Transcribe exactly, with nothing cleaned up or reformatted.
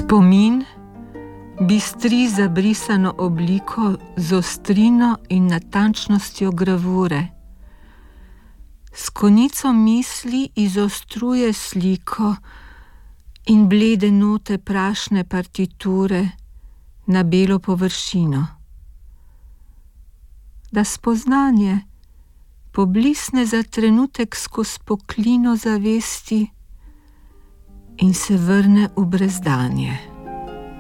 Spomin bistri zabrisano obliko z ostrino in natančnostjo gravure. S konico misli izostruje sliko in blede note prašne partiture na belo površino. Da spoznanje poblisne za trenutek skozi poklino zavesti in se vrne v brezdanje.